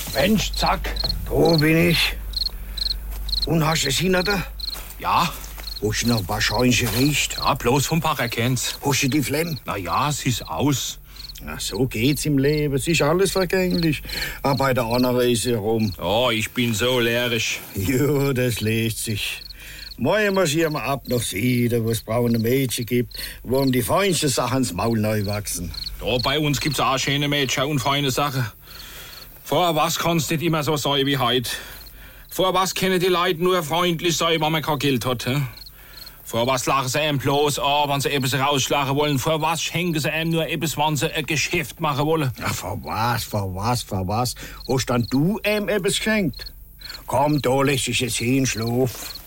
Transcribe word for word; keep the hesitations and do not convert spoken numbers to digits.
Mensch, zack. Da bin ich. Und hast du es hinter dir? Ja. Hast du noch wahrscheinlich riecht? Ja, bloß vom Paar erkennt's. Hast du die Flemm? Na ja, es ist aus. Ach, so geht's im Leben. Es ist alles vergänglich. Aber bei der anderen ist sie rum. Oh, ich bin so leerisch. Jo, das lässt sich. Morgen marschieren wir ab nach Süden, wo es braune Mädchen gibt, wo ihm die feinsten Sachen ins Maul neu wachsen. Da bei uns gibt's auch schöne Mädchen und feine Sachen. Vor was kann's nicht immer so sein wie heute? Vor was können die Leute nur freundlich sein, wenn man kein Geld hat? He? Vor was lachen sie einem bloß an, wenn sie etwas rausschlagen wollen? Vor was schenken sie einem nur etwas, wenn sie ein Geschäft machen wollen? Ja, vor was, vor was, vor was? Hast dann du ihm etwas geschenkt? Komm, da lässt sich jetzt hin, schlaf.